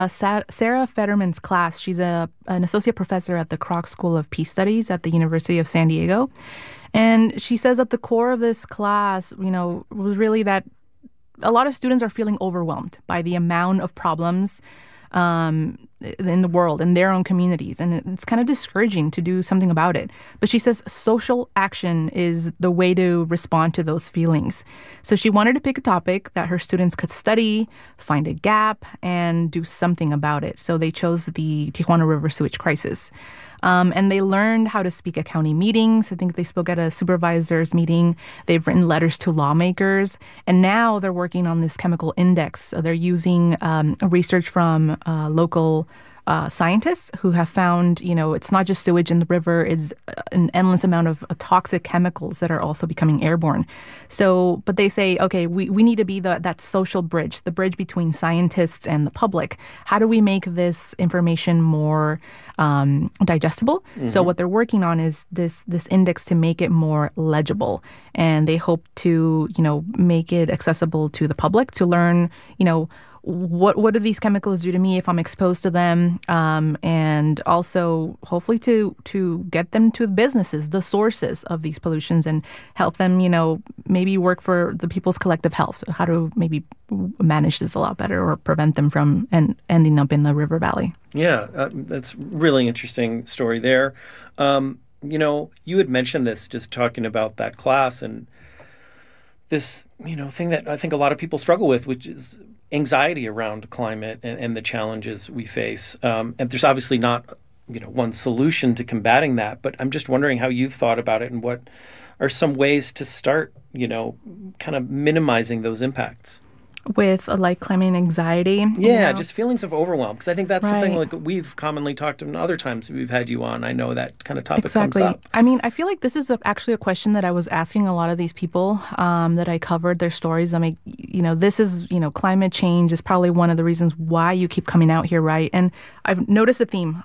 Sarah Fetterman's class. She's an associate professor at the Kroc School of Peace Studies at the University of San Diego. And she says at the core of this class, was really that a lot of students are feeling overwhelmed by the amount of problems in the world, in their own communities. And it's kind of discouraging to do something about it. But she says social action is the way to respond to those feelings. So she wanted to pick a topic that her students could study, find a gap, and do something about it. So they chose the Tijuana River sewage crisis. And they learned how to speak at county meetings. I think they spoke at a supervisor's meeting. They've written letters to lawmakers. And now they're working on this chemical index. They're using research from local scientists who have found, it's not just sewage in the river, it's an endless amount of toxic chemicals that are also becoming airborne. So, but they say, okay, we need to be that social bridge, the bridge between scientists and the public. How do we make this information more digestible? Mm-hmm. So what they're working on is this index to make it more legible. And they hope to, make it accessible to the public to learn, what do these chemicals do to me if I'm exposed to them, and also hopefully to get them to the businesses, the sources of these pollutions, and help them, maybe work for the people's collective health, how to maybe manage this a lot better or prevent them from ending up in the river valley. Yeah, that's really interesting story there. You had mentioned this just talking about that class and this, thing that I think a lot of people struggle with, which is anxiety around climate and the challenges we face. And there's obviously not, one solution to combating that, but I'm just wondering how you've thought about it and what are some ways to start, kind of minimizing those impacts. With climate anxiety? Yeah, just feelings of overwhelm. Because I think that's right. something like we've commonly talked about other times we've had you on. I know that kind of topic exactly. comes up. I mean, I feel like this is actually a question that I was asking a lot of these people that I covered their stories. I mean, this is, climate change is probably one of the reasons why you keep coming out here, right? And I've noticed a theme.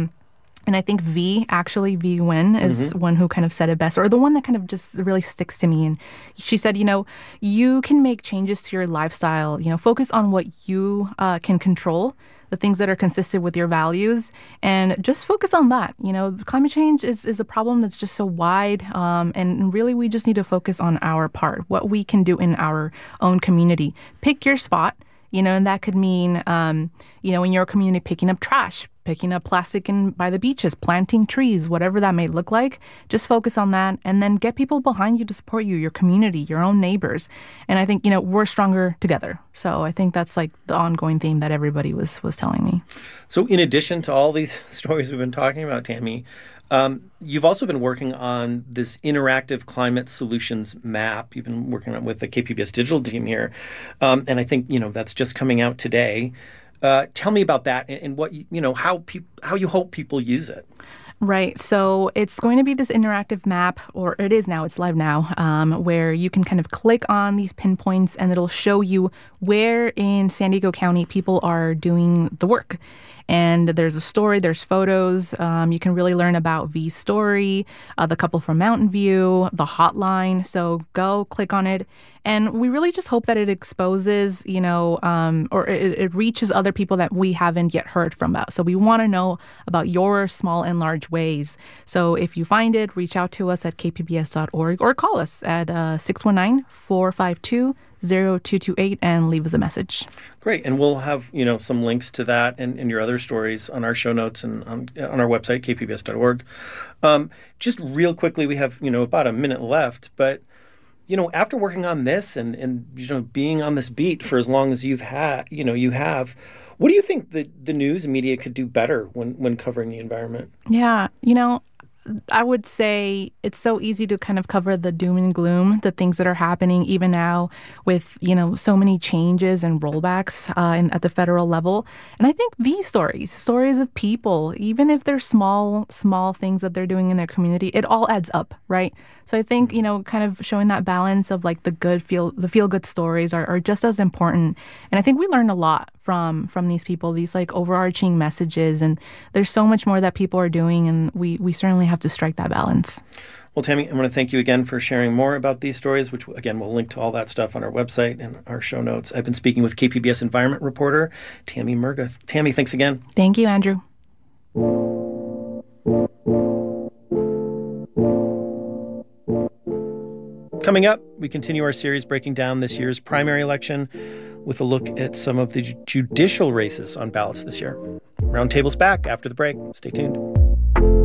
And I think V Nguyen is one who kind of said it best, or the one that kind of just really sticks to me. And she said, you can make changes to your lifestyle, focus on what you can control, the things that are consistent with your values, and just focus on that. Climate change is a problem that's just so wide. And really, we just need to focus on our part, what we can do in our own community. Pick your spot. And that could mean, in your community, picking up trash, picking up plastic by the beaches, planting trees, whatever that may look like. Just focus on that and then get people behind you to support you, your community, your own neighbors. And I think, we're stronger together. So I think that's the ongoing theme that everybody was telling me. So in addition to all these stories we've been talking about, Tammy, you've also been working on this interactive climate solutions map. You've been working on with the KPBS digital team here. And I think, that's just coming out today. Tell me about that and what, how you hope people use it. Right. So it's going to be this interactive map, or it is now, it's live now, where you can kind of click on these pinpoints and it'll show you where in San Diego County people are doing the work. And there's a story, there's photos. You can really learn about V's story, the couple from Mountain View, the hotline. So go click on it. And we really just hope that it exposes, or it reaches other people that we haven't yet heard from about. So we want to know about your small and large ways. So if you find it, reach out to us at kpbs.org or call us at 619-452-0228 and leave us a message. Great. And we'll have, some links to that and your other stories on our show notes and on our website, kpbs.org. Just real quickly, we have, about a minute left, but after working on this and being on this beat for as long as you have, what do you think the news and media could do better when covering the environment? Yeah, I would say it's so easy to kind of cover the doom and gloom, the things that are happening even now with, so many changes and rollbacks at the federal level. And I think these stories of people, even if they're small things that they're doing in their community, it all adds up, right? So I think, kind of showing that balance of the feel-good stories are just as important. And I think we learn a lot from these people, these overarching messages. And there's so much more that people are doing, and we certainly have to strike that balance. Well, Tammy, I want to thank you again for sharing more about these stories, which, again, we'll link to all that stuff on our website and our show notes. I've been speaking with KPBS environment reporter Tammy Murga. Tammy, thanks again. Thank you, Andrew. Coming up, we continue our series breaking down this year's primary election with a look at some of the judicial races on ballots this year. Roundtable's back after the break. Stay tuned.